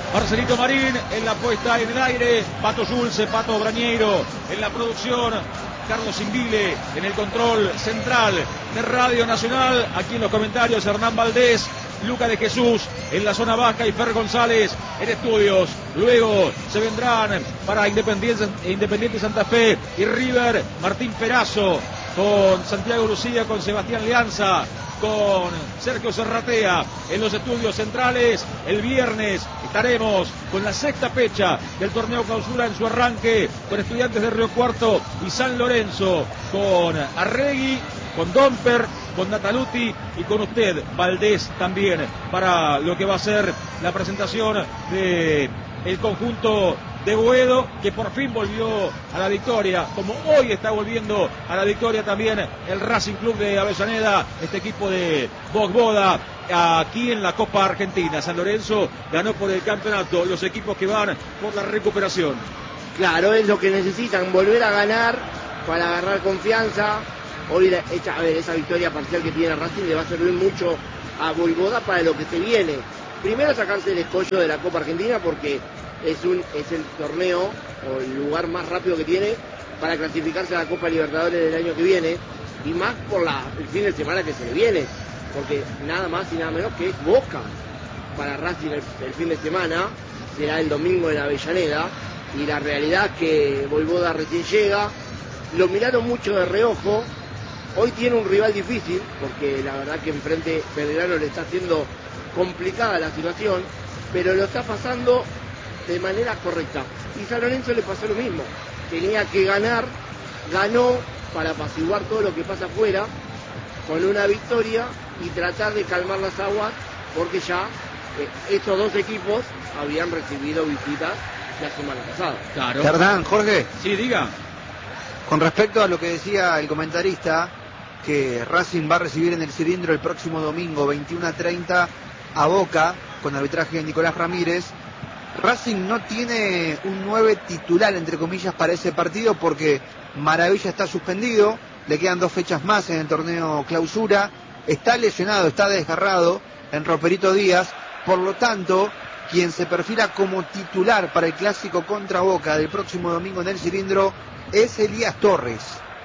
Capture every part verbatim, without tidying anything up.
Marcelito Marín en la puesta en el aire, Pato Dulce, Pato Brañeiro en la producción, Carlos Invile en el control central de Radio Nacional. Aquí en los comentarios Hernán Valdés, Luca de Jesús en la zona baja y Fer González en estudios. Luego se vendrán para Independiente, Independiente Santa Fe y River, Martín Perazo con Santiago Lucía, con Sebastián Leanza, con Sergio Serratea en los estudios centrales. El viernes estaremos con la sexta fecha del torneo Clausura en su arranque, con Estudiantes de Río Cuarto y San Lorenzo, con Arregui, con Domper, con Nataluti y con usted, Valdés, también, para lo que va a ser la presentación de el conjunto de Boedo, que por fin volvió a la victoria, como hoy está volviendo a la victoria también el Racing Club de Avellaneda, este equipo de Bogboda, aquí en la Copa Argentina. San Lorenzo ganó por el campeonato, los equipos que van por la recuperación. Claro, es lo que necesitan, volver a ganar para agarrar confianza. Hoy, echa, a ver, esa victoria parcial que tiene Racing le va a servir mucho a Bogboda para lo que se viene. Primero, sacarse el escollo de la Copa Argentina, porque es un es el torneo o el lugar más rápido que tiene para clasificarse a la Copa Libertadores del año que viene, y más por la, el fin de semana que se le viene, porque nada más y nada menos que es Boca para Racing el, el fin de semana, será el domingo en Avellaneda, y la realidad es que Bogboda recién llega, lo miraron mucho de reojo. Hoy tiene un rival difícil, porque la verdad que enfrente Belgrano le está haciendo complicada la situación, pero lo está pasando de manera correcta. Y San Lorenzo le pasó lo mismo, tenía que ganar, ganó para apaciguar todo lo que pasa afuera, con una victoria y tratar de calmar las aguas, porque ya eh, estos dos equipos habían recibido visitas la semana pasada. Claro. Hernán, Jorge. Sí, diga. Con respecto a lo que decía el comentarista, que Racing va a recibir en el cilindro el próximo domingo veintiuno a treinta a Boca, con arbitraje de Nicolás Ramírez. Racing no tiene un nueve titular, entre comillas, para ese partido, porque Maravilla está suspendido, le quedan dos fechas más en el torneo Clausura, está lesionado, está desgarrado en Roperito Díaz, por lo tanto, quien se perfila como titular para el clásico contra Boca del próximo domingo en el cilindro es Elías Torres.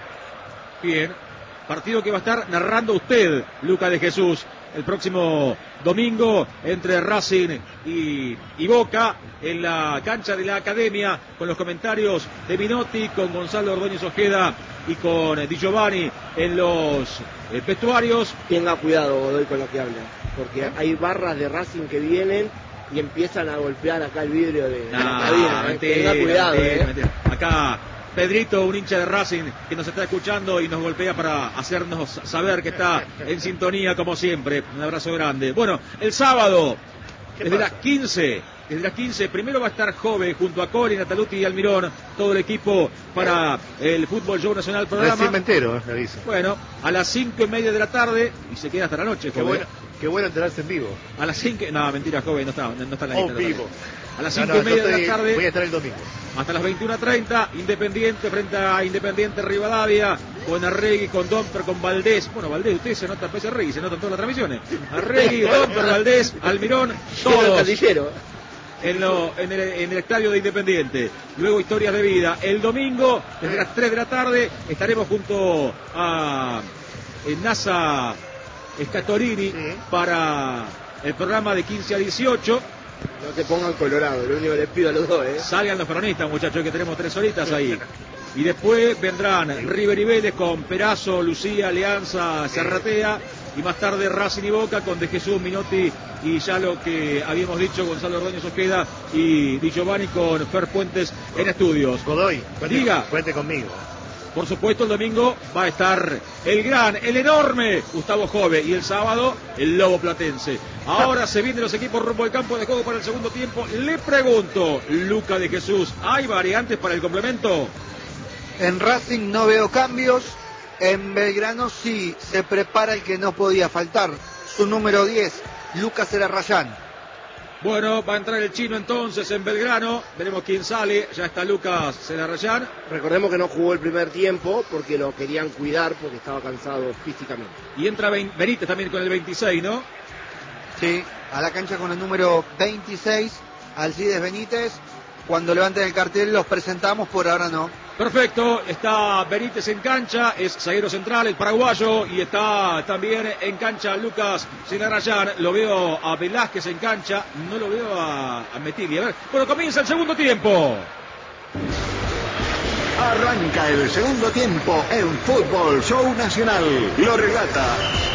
Bien, partido que va a estar narrando usted, Luca de Jesús, el próximo domingo entre Racing y, y Boca en la cancha de la Academia, con los comentarios de Minotti, con Gonzalo Ordóñez Ojeda y con Di Giovanni en los eh, vestuarios. Tenga cuidado, Godoy, con lo que habla, porque hay barras de Racing que vienen y empiezan a golpear acá el vidrio de, nah, de la cabina. Mentira, Tenga cuidado, mentira, eh. mentira. Acá Pedrito, un hincha de Racing que nos está escuchando y nos golpea para hacernos saber que está en sintonía como siempre. Un abrazo grande. Bueno, el sábado, desde las quince, desde las quince, primero va a estar Jove junto a Cori, Nataluti y Almirón, todo el equipo para el Fútbol Show Nacional programa. Recién me entero, me avisa. Bueno, a las cinco y media de la tarde, y se queda hasta la noche, Qué Jove. bueno, qué bueno enterarse en vivo. A las cinco, no, mentira, Jove, no está, no está en la lista. Oh, vivo. A las No, cinco no, y media estoy, de la tarde. Voy a estar el domingo. Hasta las veintiuno treinta, Independiente frente a Independiente Rivadavia, con Arregui, con Domper, con Valdés. Bueno, Valdés, usted se nota, pese Arregui, se notan todas las transmisiones. Arregui, Domper, Valdés, Almirón, todos en, lo, en, el, en el estadio de Independiente. Luego Historias de Vida. El domingo, desde las tres de la tarde, estaremos junto a eh, NASA Scatorini sí. para el programa de quince a dieciocho. No se pongan colorado, lo único que les pido a los dos, ¿eh? Salgan los peronistas, muchachos, que tenemos tres horitas ahí. Y después vendrán River y Vélez con Perazo, Lucía, Alianza, Serratea. Y más tarde Racing y Boca con De Jesús, Minotti y ya lo que habíamos dicho, Gonzalo Ordóñez Ojeda y Di Giovanni con Fer Puentes en estudios. Godoy, cuente, Diga. Cuente conmigo. Por supuesto, el domingo va a estar el gran, el enorme Gustavo Jove, y el sábado el Lobo Platense. Ahora se vienen los equipos rumbo al campo de juego para el segundo tiempo. Le pregunto, Luca de Jesús, ¿hay variantes para el complemento? En Racing no veo cambios. En Belgrano sí, se prepara el que no podía faltar, su número diez, Lucas Elarrayán. Bueno, va a entrar el chino entonces en Belgrano, veremos quién sale, ya está Lucas Elarrayán. Recordemos que no jugó el primer tiempo porque lo querían cuidar porque estaba cansado físicamente. Y entra Benítez también con el veintiséis, ¿no? Sí, a la cancha con el número veintiséis, Alcides Benítez. Cuando levanten el cartel los presentamos, por ahora no. Perfecto, está Benítez en cancha, es zaguero central, el paraguayo, y está también en cancha Lucas Zelarayán. Lo veo a Velázquez en cancha, no lo veo a, a Metigli. A ver, bueno, comienza el segundo tiempo. Arranca el segundo tiempo en Fútbol Show Nacional. Lo relata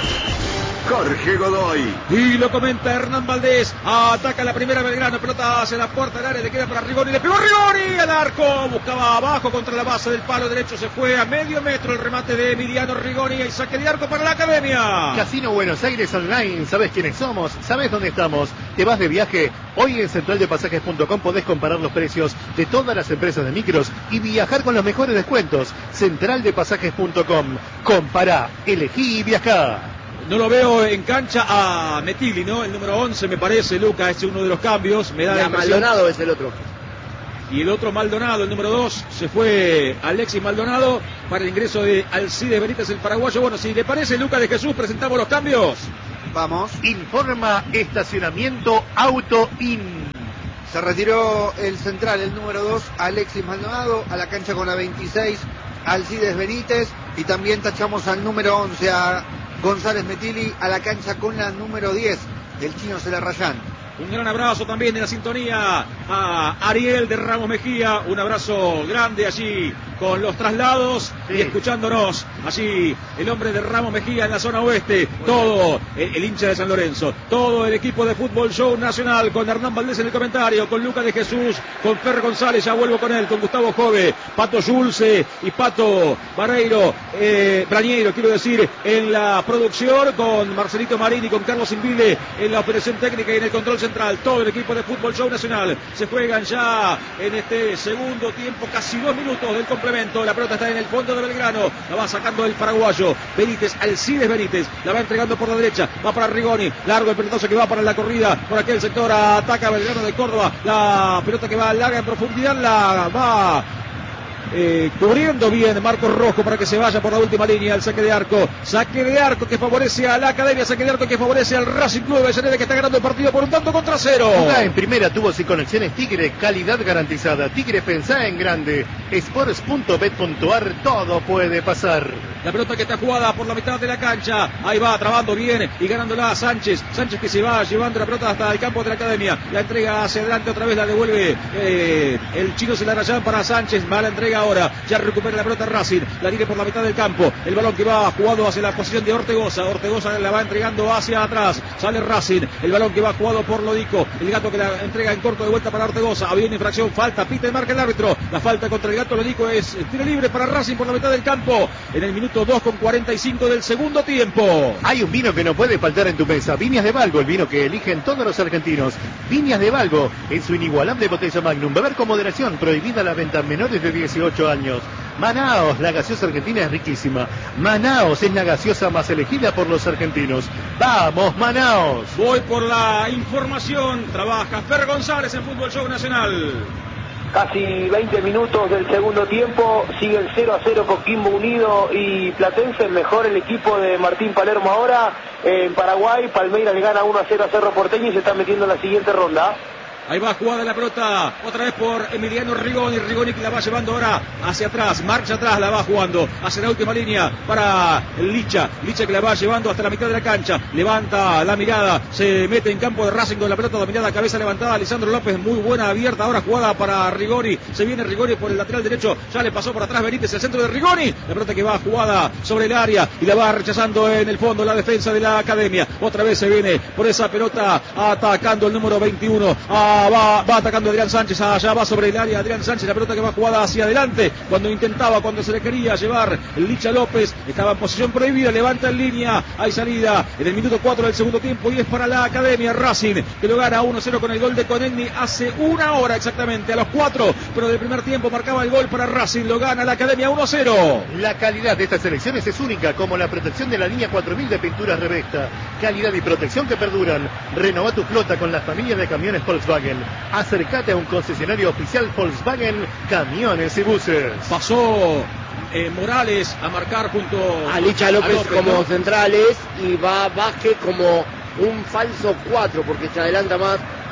Jorge Godoy. Y lo comenta Hernán Valdés. Ataca la primera Belgrano. Pelota hacia la puerta del área. Le queda para Rigoni. Le pegó Rigoni al arco. Buscaba abajo contra la base del palo derecho. Se fue a medio metro el remate de Emiliano Rigoni. Y saque de arco para la Academia. Casino Buenos Aires Online. ¿Sabes quiénes somos? ¿Sabes dónde estamos? ¿Te vas de viaje? Hoy en central de pasajes punto com podés comparar los precios de todas las empresas de micros y viajar con los mejores descuentos. central de pasajes punto com. Compará, elegí y viajá. No lo veo en cancha a Metigli, ¿no? El número once me parece, Lucas, es uno de los cambios. Me da la impresión. Maldonado es el otro. Y el otro Maldonado, el número dos, se fue Alexis Maldonado para el ingreso de Alcides Benítez, el paraguayo. Bueno, si le parece, Lucas de Jesús, presentamos los cambios. Vamos. Informa Estacionamiento Auto In. Se retiró el central, el número dos, Alexis Maldonado, a la cancha con la veintiséis, Alcides Benítez, y también tachamos al número once, a González Metigli, a la cancha con la número diez, el chino Zelarayán. Un gran abrazo también en la sintonía a Ariel de Ramos Mejía. Un abrazo grande allí con los traslados, sí, y escuchándonos allí el hombre de Ramos Mejía en la zona oeste. Todo el, el hincha de San Lorenzo. Todo el equipo de Fútbol Show Nacional con Hernán Valdés en el comentario, con Lucas de Jesús, con Fer González, ya vuelvo con él, con Gustavo Jove, Pato Yulce y Pato Barreiro, eh, Brañeiro, quiero decir, en la producción, con Marcelito Marini, con Carlos Invile en la operación técnica y en el control central. Todo el equipo de Fútbol Show Nacional. Se juegan ya en este segundo tiempo casi dos minutos del complemento. La pelota está en el fondo de Belgrano. La va sacando el paraguayo Benítez, Alcides Benítez. La va entregando por la derecha. Va para Rigoni. Largo el pelotazo que va para la corrida. Por aquel sector ataca Belgrano de Córdoba. La pelota que va larga en profundidad. La va Eh, cubriendo bien Marcos Rojo para que se vaya por la última línea. El saque de arco, saque de arco que favorece a la Academia, saque de arco que favorece al Racing Club de Avellaneda, que está ganando el partido por un tanto contra cero. Jugá en primera, tubos y conexiones Tigre, calidad garantizada. Tigre, pensá en grande. Sports punto bet punto ar, todo puede pasar. La pelota que está jugada por la mitad de la cancha. Ahí va, trabando bien y ganándola a Sánchez. Sánchez que se va llevando la pelota hasta el campo de la Academia. La entrega hacia adelante, otra vez la devuelve eh, el chino Zelarayán para Sánchez. Va la entrega ahora. Ya recupera la pelota Racing. La tiene por la mitad del campo. El balón que va jugado hacia la posición de Ortegoza. Ortegoza la va entregando hacia atrás. Sale Racing. El balón que va jugado por Lodico. El gato que la entrega en corto de vuelta para Ortegoza. Había una infracción. Falta. Pita y marca el árbitro. La falta contra el gato Lodico es tiro libre para Racing por la mitad del campo. En el minuto dos con cuarenta y cinco del segundo tiempo. Hay un vino que no puede faltar en tu mesa. Viñas de Valgo, el vino que eligen todos los argentinos. Viñas de Valgo, en su inigualable botella Magnum. Beber con moderación, prohibida la venta a menores de dieciocho años. Manaos, la gaseosa argentina es riquísima. Manaos es la gaseosa más elegida por los argentinos. ¡Vamos, Manaos! Voy por la información. Trabaja Fer González en Fútbol Show Nacional. Casi veinte minutos del segundo tiempo, sigue el cero a cero Coquimbo Unido y Platense, mejor el equipo de Martín Palermo ahora. En Paraguay, Palmeiras le gana uno a cero a Cerro Porteño y se está metiendo en la siguiente ronda. Ahí va jugada la pelota, otra vez por Emiliano Rigoni, Rigoni que la va llevando ahora hacia atrás, marcha atrás, la va jugando hacia la última línea para Licha, Licha que la va llevando hasta la mitad de la cancha, levanta la mirada, se mete en campo de Racing con la pelota dominada, cabeza levantada, Lisandro López, muy buena abierta, ahora jugada para Rigoni, se viene Rigoni por el lateral derecho, ya le pasó por atrás Benítez, el centro de Rigoni, la pelota que va jugada sobre el área y la va rechazando en el fondo la defensa de la Academia, otra vez se viene por esa pelota atacando el número veintiuno, a Va, va atacando Adrián Sánchez, allá va sobre el área Adrián Sánchez, la pelota que va jugada hacia adelante, cuando intentaba, cuando se le quería llevar el Licha López, estaba en posición prohibida, levanta en línea, hay salida en el minuto cuatro del segundo tiempo y es para la Academia Racing, que lo gana uno a cero con el gol de Conegni hace una hora exactamente, a los cuatro, pero del primer tiempo marcaba el gol para Racing, lo gana la Academia uno a cero. La calidad de estas selecciones es única, como la protección de la línea cuatro mil de pinturas Revesta, calidad y protección que perduran. Renova tu flota con la familia de camiones Volkswagen. Acércate a un concesionario oficial Volkswagen, camiones y buses. Pasó eh, Morales a marcar junto a Licha López, a López como ¿no? centrales y va Vázquez como un falso cuatro porque se adelanta más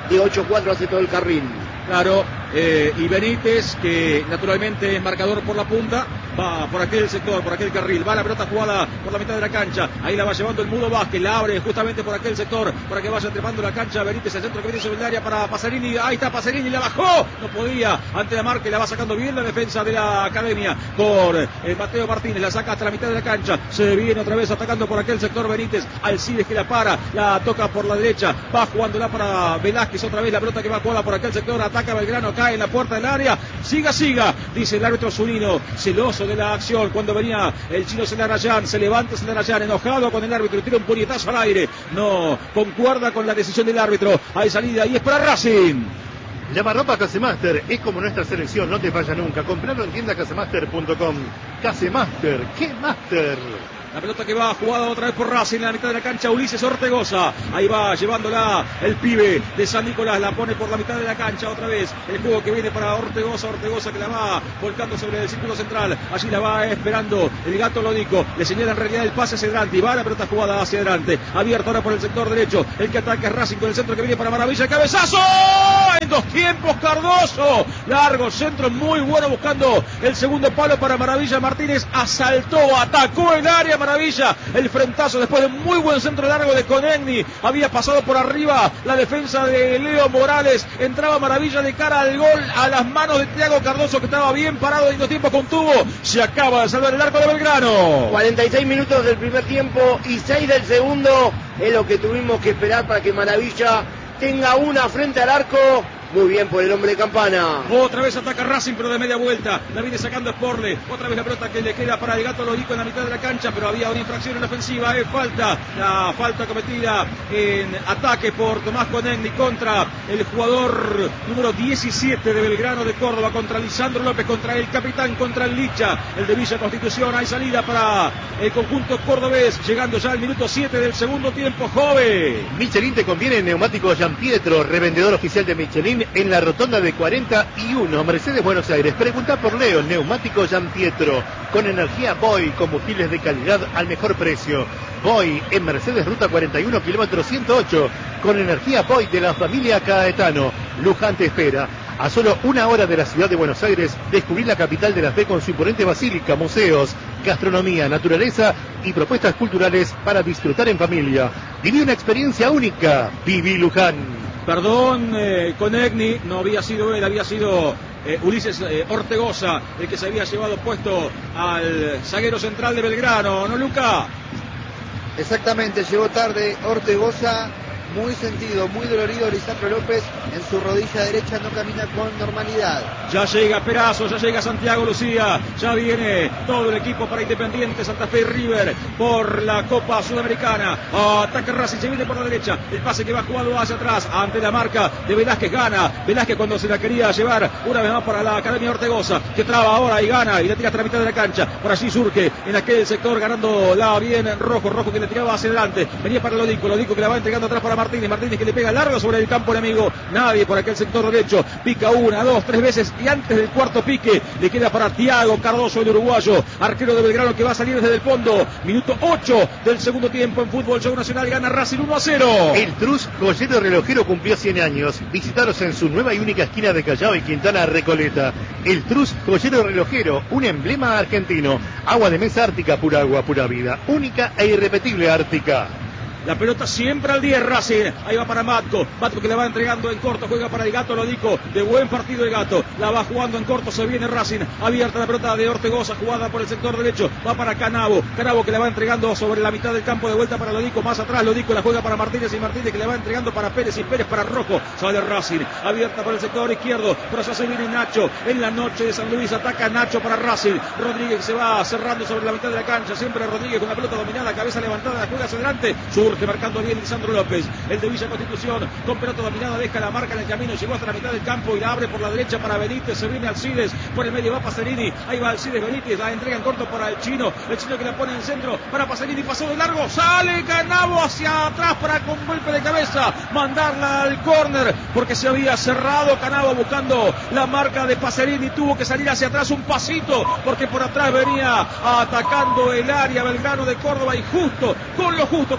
de ocho cuatro hace todo el carril. Claro, eh, y Benítez, que naturalmente es marcador por la punta, va por aquel sector, por aquel carril, va la pelota jugada por la mitad de la cancha, ahí la va llevando el Mudo Vázquez, la abre justamente por aquel sector, para que vaya trepando la cancha, Benítez, el centro que viene sobre el área para Pasarini, ahí está Pasarini, la bajó, no podía, ante la marca, y la va sacando bien la defensa de la Academia, por eh, Mateo Martínez, la saca hasta la mitad de la cancha, se viene otra vez atacando por aquel sector Benítez, Alcides que la para, la toca por la derecha, va jugándola para Velázquez, otra vez la pelota que va jugada por aquel sector, ataca Belgrano, cae en la puerta del área, siga, siga, dice el árbitro Zunino, celoso de la acción, cuando venía el chino Celarayán, se levanta Celarayán, enojado con el árbitro, y tira un puñetazo al aire, no concuerda con la decisión del árbitro, hay salida y es para Racing. Lavarropa Casemaster es como nuestra selección, no te falla nunca, compralo en tienda casemaster punto com. Casemaster, ¿qué master? La pelota que va jugada otra vez por Racing en la mitad de la cancha, Ulises Ortegoza. Ahí va llevándola el pibe de San Nicolás. La pone por la mitad de la cancha otra vez. El juego que viene para Ortegoza. Ortegoza que la va volcando sobre el círculo central. Allí la va esperando el Gato Lodico. Le señala en realidad el pase hacia adelante. Y va la pelota jugada hacia adelante. Abierta ahora por el sector derecho. El que ataca es Racing con el centro que viene para Maravilla. ¡El cabezazo! En dos tiempos Cardoso. Largo centro muy bueno buscando el segundo palo para Maravilla. Martínez asaltó, atacó el área. Maravilla, el frentazo después de un muy buen centro largo de Conegni, había pasado por arriba la defensa de Leo Morales, entraba Maravilla de cara al gol a las manos de Thiago Cardoso, que estaba bien parado y en dos tiempos contuvo, se acaba de salvar el arco de Belgrano. cuarenta y seis minutos del primer tiempo y seis del segundo, es lo que tuvimos que esperar para que Maravilla tenga una frente al arco. Muy bien por el hombre de Campana. Otra vez ataca Racing, pero de media vuelta. La viene sacando Sporle. Otra vez la pelota que le queda para el Gato Lodico en la mitad de la cancha, pero había una infracción en la ofensiva. Es falta. La falta cometida en ataque por Tomás Conegni contra el jugador número diecisiete de Belgrano de Córdoba, contra Lisandro López, contra el capitán, contra el Licha, el de Villa Constitución. Hay salida para el conjunto cordobés, llegando ya al minuto siete del segundo tiempo. Joven. Michelin te conviene en neumáticos Giampietro, revendedor oficial de Michelin en la rotonda de cuarenta y uno, Mercedes, Buenos Aires. Pregunta por Leo, neumático Giampietro, con energía Boy, combustibles de calidad al mejor precio. Boy en Mercedes, ruta cuarenta y uno, kilómetro ciento ocho, con energía Boy de la familia Caetano. Luján te espera. A solo una hora de la ciudad de Buenos Aires, descubrir la capital de la fe con su imponente basílica, museos, gastronomía, naturaleza y propuestas culturales para disfrutar en familia. Viví una experiencia única. Viví Luján. Perdón, eh, Conegni, no había sido él, había sido eh, Ulises eh, Ortegoza, el que se había llevado puesto al zaguero central de Belgrano, ¿no, Luca? Exactamente, llegó tarde Ortegoza, muy sentido, muy dolorido. Lisandro López en su rodilla derecha no camina con normalidad. Ya llega Perazo, ya llega Santiago Lucía, ya viene todo el equipo para Independiente, Santa Fe y River por la Copa Sudamericana. Ataca Racing, se viene por la derecha, el pase que va jugado hacia atrás, ante la marca de Velázquez, gana Velázquez cuando se la quería llevar una vez más para la Academia Ortegoza, que traba ahora y gana y la tira hasta la mitad de la cancha. Por allí surge en aquel sector ganando la bien Rojo, Rojo que le tiraba hacia adelante, venía para Lodico, Lodico que la va entregando atrás para Martínez, Martínez que le pega largo sobre el campo enemigo, nadie por aquel sector derecho, pica una, dos, tres veces y antes del cuarto pique le queda para Thiago Cardoso, el uruguayo, arquero de Belgrano, que va a salir desde el fondo. Minuto ocho del segundo tiempo en Fútbol Show Nacional, gana Racing uno a cero. El Trus Joyero Relojero cumplió cien años. Visitaros en su nueva y única esquina de Callao y Quintana Recoleta. El Trus Joyero Relojero, un emblema argentino. Agua de mesa Ártica, pura agua, pura vida. Única e irrepetible Ártica. La pelota siempre al diez, Racing. Ahí va para Matco. Matco que le va entregando en corto. Juega para el Gato Lodico. De buen partido el Gato. La va jugando en corto. Se viene Racing. Abierta la pelota de Ortegoza. Jugada por el sector derecho. Va para Canavo. Canavo que le va entregando sobre la mitad del campo. De vuelta para Lodico. Más atrás Lodico la juega para Martínez. Y Martínez que le va entregando para Pérez. Y Pérez para Rojo. Sale Racing. Abierta por el sector izquierdo. Pero allá se viene Nacho. En la noche de San Luis ataca Nacho para Racing. Rodríguez se va cerrando sobre la mitad de la cancha. Siempre Rodríguez con la pelota dominada. Cabeza levantada. La juega hacia adelante. Surge marcando bien Lisandro López, el de Villa Constitución, con pelota dominada, deja la marca en el camino, llegó hasta la mitad del campo y la abre por la derecha para Benítez, se viene Alcides, por el medio va Pasarini, ahí va Alcides, Benítez, la entrega en corto para el chino, el chino que la pone en centro para Pasarini, pasó de largo, sale Canavo hacia atrás para con golpe de cabeza, mandarla al córner, porque se había cerrado Canavo buscando la marca de Pasarini, tuvo que salir hacia atrás un pasito, porque por atrás venía atacando el área Belgrano de Córdoba y justo, con lo justo cuando entraba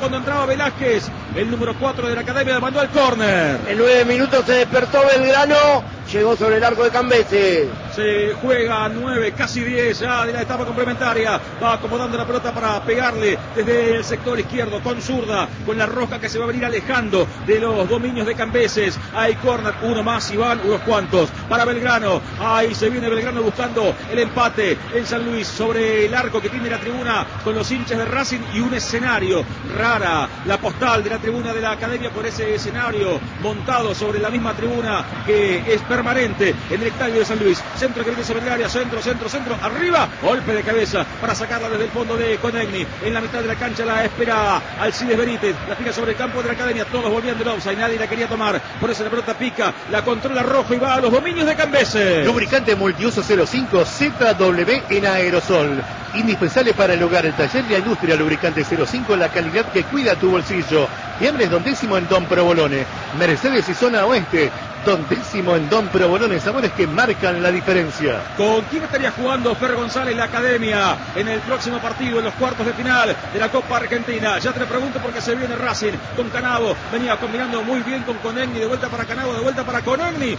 Velázquez, el número cuatro de la academia, mandó al córner. En nueve minutos se despertó Belgrano, llegó sobre el arco de Cambeses. Se juega nueve, casi diez ya de la etapa complementaria. Va acomodando la pelota para pegarle desde el sector izquierdo con zurda, con la Roja que se va a venir alejando de los dominios de Cambeses. Hay córner, uno más y van unos cuantos para Belgrano. Ahí se viene Belgrano buscando el empate en San Luis sobre el arco que tiene la tribuna con los hinchas de Racing y un escenario rara, la postal de la tribuna de la academia por ese escenario montado sobre la misma tribuna que es permanente en el estadio de San Luis. Centro que viene sobre el área, centro, centro, centro, arriba, golpe de cabeza para sacarla desde el fondo de Conegni. En la mitad de la cancha la espera Alcides Benítez, la tira sobre el campo de la academia, todos volvían del offside, nadie la quería tomar, por eso la pelota pica, la controla Rojo y va a los dominios de Cambeses. Lubricante multiuso cero cinco Z W en aerosol. Indispensable para el hogar, el taller y la industria. Lubricante cero cinco, la calidad que cuida tu bolsillo. Fiambres Don Décimo en Don Provolone. Mercedes y zona oeste. Don Décimo en Don Provolone. Sabores que marcan la diferencia. ¿Con quién estaría jugando Fer González la academia en el próximo partido, en los cuartos de final de la Copa Argentina? Ya te lo pregunto porque se viene Racing con Canavo. Venía combinando muy bien con Conegni. De vuelta para Canavo, de vuelta para Conegni.